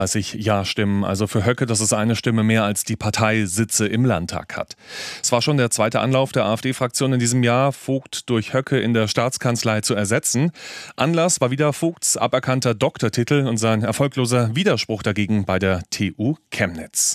30 Ja-Stimmen, also für Höcke, das ist eine Stimme mehr als die Partei Sitze im Landtag hat. Es war schon der zweite Anlauf der AfD-Fraktion in diesem Jahr, Vogt durch Höcke in der Staatskanzlei zu ersetzen. Anlass war wieder Vogts aberkannter Doktortitel und sein erfolgloser Widerspruch dagegen bei der TU Chemnitz.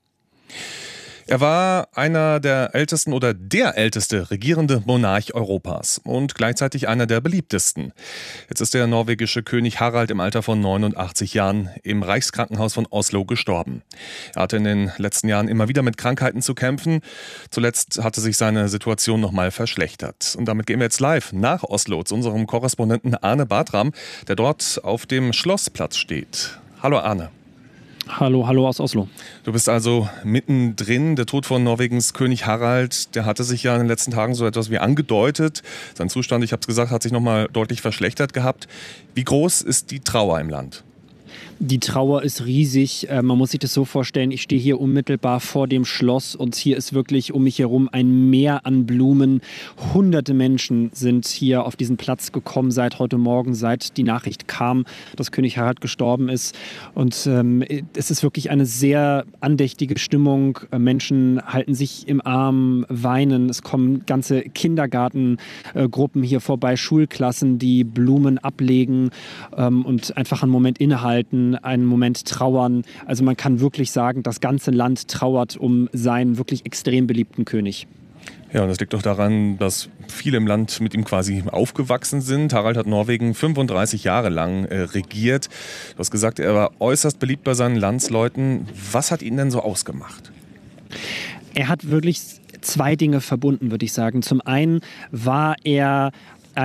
Er war einer der ältesten oder der älteste regierende Monarch Europas und gleichzeitig einer der beliebtesten. Jetzt ist der norwegische König Harald im Alter von 89 Jahren im Reichskrankenhaus von Oslo gestorben. Er hatte in den letzten Jahren immer wieder mit Krankheiten zu kämpfen. Zuletzt hatte sich seine Situation nochmal verschlechtert. Und damit gehen wir jetzt live nach Oslo zu unserem Korrespondenten Arne Bartram, der dort auf dem Schlossplatz steht. Hallo Arne. Hallo aus Oslo. Du bist also mittendrin. Der Tod von Norwegens König Harald, der hatte sich ja in den letzten Tagen so etwas wie angedeutet. Sein Zustand, ich habe es gesagt, hat sich nochmal deutlich verschlechtert gehabt. Wie groß ist die Trauer im Land? Die Trauer ist riesig. Man muss sich das so vorstellen, ich stehe hier unmittelbar vor dem Schloss und hier ist wirklich um mich herum ein Meer an Blumen. Hunderte Menschen sind hier auf diesen Platz gekommen seit heute Morgen, seit die Nachricht kam, dass König Harald gestorben ist. Und es ist wirklich eine sehr andächtige Stimmung. Menschen halten sich im Arm, weinen. Es kommen ganze Kindergartengruppen hier vorbei, Schulklassen, die Blumen ablegen und einfach einen Moment innehalten, einen Moment trauern. Also man kann wirklich sagen, das ganze Land trauert um seinen wirklich extrem beliebten König. Ja, und das liegt doch daran, dass viele im Land mit ihm quasi aufgewachsen sind. Harald hat Norwegen 35 Jahre lang regiert. Du hast gesagt, er war äußerst beliebt bei seinen Landsleuten. Was hat ihn denn so ausgemacht? Er hat wirklich zwei Dinge verbunden, würde ich sagen. Zum einen war er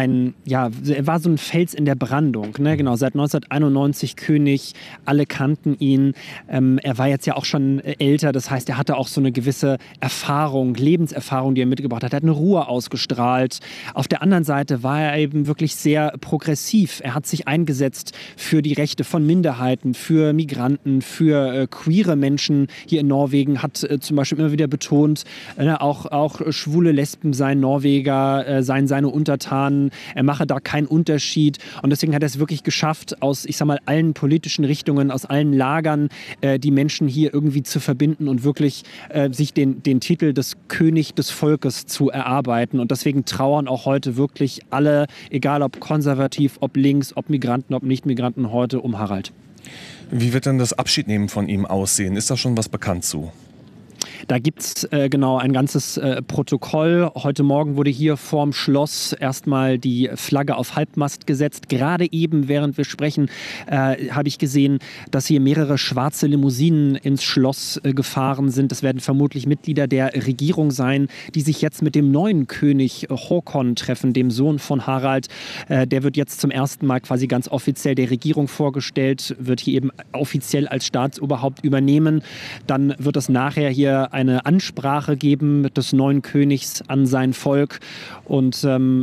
war so ein Fels in der Brandung, ne? Genau, seit 1991 König, alle kannten ihn. Er war jetzt ja auch schon älter, das heißt, er hatte auch so eine gewisse Erfahrung, Lebenserfahrung, die er mitgebracht hat. Er hat eine Ruhe ausgestrahlt. Auf der anderen Seite war er eben wirklich sehr progressiv. Er hat sich eingesetzt für die Rechte von Minderheiten, für Migranten, für queere Menschen hier in Norwegen, hat zum Beispiel immer wieder betont, auch schwule Lesben seien Norweger, seien seine Untertanen. Er mache da keinen Unterschied und deswegen hat er es wirklich geschafft, aus, ich sag mal, allen politischen Richtungen, aus allen Lagern die Menschen hier irgendwie zu verbinden und wirklich sich den Titel des König des Volkes zu erarbeiten und deswegen trauern auch heute wirklich alle, egal ob konservativ, ob links, ob Migranten, ob Nicht-Migranten, heute um Harald. Wie wird denn das Abschiednehmen von ihm aussehen? Ist da schon was bekannt zu? Da gibt es genau ein ganzes Protokoll. Heute Morgen wurde hier vorm Schloss erstmal die Flagge auf Halbmast gesetzt. Gerade eben, während wir sprechen, habe ich gesehen, dass hier mehrere schwarze Limousinen ins Schloss gefahren sind. Das werden vermutlich Mitglieder der Regierung sein, die sich jetzt mit dem neuen König Håkon treffen, dem Sohn von Harald. Der wird jetzt zum ersten Mal quasi ganz offiziell der Regierung vorgestellt, wird hier eben offiziell als Staatsoberhaupt übernehmen. Dann wird es nachher hier eine Ansprache geben des neuen Königs an sein Volk. Und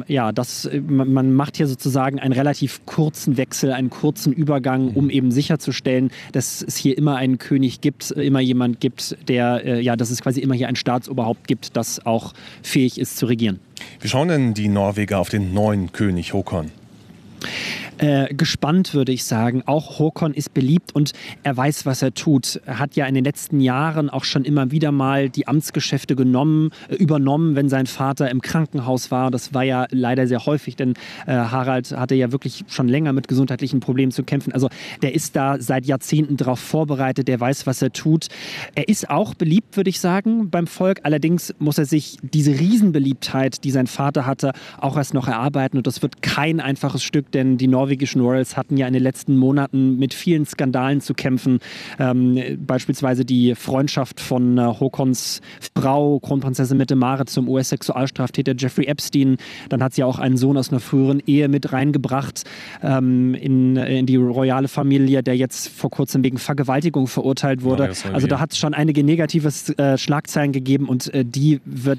man macht hier sozusagen einen relativ kurzen Wechsel, einen kurzen Übergang, um eben sicherzustellen, dass es hier immer einen König gibt, immer jemand gibt, dass es quasi immer hier ein Staatsoberhaupt gibt, das auch fähig ist zu regieren. Wie schauen denn die Norweger auf den neuen König Håkon? Gespannt, würde ich sagen. Auch Håkon ist beliebt und er weiß, was er tut. Er hat ja in den letzten Jahren auch schon immer wieder mal die Amtsgeschäfte übernommen, wenn sein Vater im Krankenhaus war. Das war ja leider sehr häufig, denn Harald hatte ja wirklich schon länger mit gesundheitlichen Problemen zu kämpfen. Also der ist da seit Jahrzehnten darauf vorbereitet, der weiß, was er tut. Er ist auch beliebt, würde ich sagen, beim Volk. Allerdings muss er sich diese Riesenbeliebtheit, die sein Vater hatte, auch erst noch erarbeiten. Und das wird kein einfaches Stück, denn die norwegischen Royals hatten ja in den letzten Monaten mit vielen Skandalen zu kämpfen. Beispielsweise die Freundschaft von Håkons Frau, Kronprinzessin Mette-Marit, zum US-Sexualstraftäter Jeffrey Epstein. Dann hat sie auch einen Sohn aus einer früheren Ehe mit reingebracht in die royale Familie, der jetzt vor kurzem wegen Vergewaltigung verurteilt wurde. Also da hat es schon einige negative Schlagzeilen gegeben und die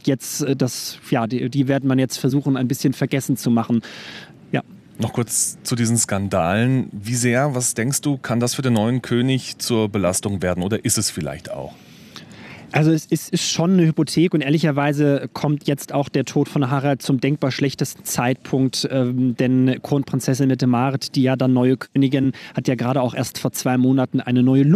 werden man jetzt versuchen, ein bisschen vergessen zu machen. Ja. Noch kurz zu diesen Skandalen. Wie sehr, was denkst du, kann das für den neuen König zur Belastung werden oder ist es vielleicht auch? Also es ist schon eine Hypothek und ehrlicherweise kommt jetzt auch der Tod von Harald zum denkbar schlechtesten Zeitpunkt, denn Kronprinzessin Mette-Marit, die ja dann neue Königin, hat ja gerade auch erst vor 2 Monaten eine neue